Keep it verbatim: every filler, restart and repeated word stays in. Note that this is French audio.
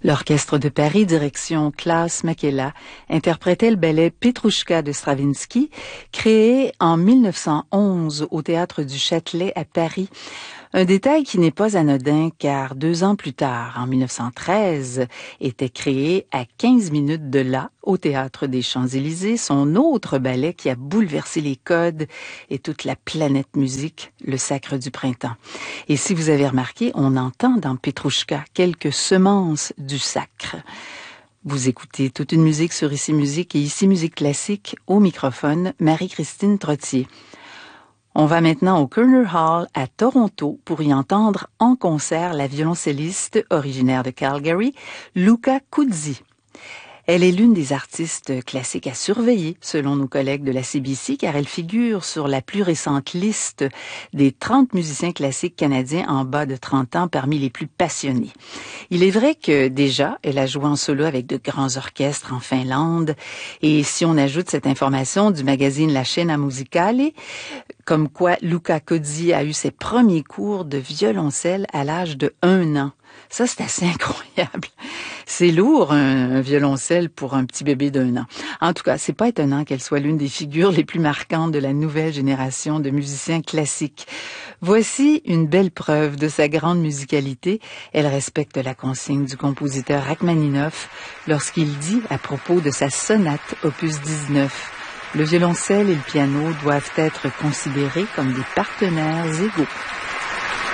L'Orchestre de Paris, direction Klaus Makela, interprétait le ballet Petrouchka de Stravinsky, créé en mille neuf cent onze au Théâtre du Châtelet à Paris. Un détail qui n'est pas anodin car deux ans plus tard, en mille neuf cent treize, était créé à quinze minutes de là, au Théâtre des Champs-Élysées, son autre ballet qui a bouleversé les codes et toute la planète musique, le Sacre du Printemps. Et si vous avez remarqué, on entend dans Petrouchka quelques semences du sacre. Vous écoutez toute une musique sur Ici Musique et Ici Musique Classique, au microphone, Marie-Christine Trottier. On va maintenant au Koerner Hall à Toronto pour y entendre en concert la violoncelliste originaire de Calgary, Luca Cuzzi. Elle est l'une des artistes classiques à surveiller, selon nos collègues de la C B C, car elle figure sur la plus récente liste des trente musiciens classiques canadiens en bas de trente ans parmi les plus passionnés. Il est vrai que déjà, elle a joué en solo avec de grands orchestres en Finlande, et si on ajoute cette information du magazine La Scena Musicale, comme quoi Luca Cuzzi a eu ses premiers cours de violoncelle à l'âge de un an. Ça, c'est assez incroyable. C'est lourd, un, un violoncelle pour un petit bébé d'un an. En tout cas, c'est pas étonnant qu'elle soit l'une des figures les plus marquantes de la nouvelle génération de musiciens classiques. Voici une belle preuve de sa grande musicalité. Elle respecte la consigne du compositeur Rachmaninoff lorsqu'il dit à propos de sa sonate opus dix-neuf: le violoncelle et le piano doivent être considérés comme des partenaires égaux.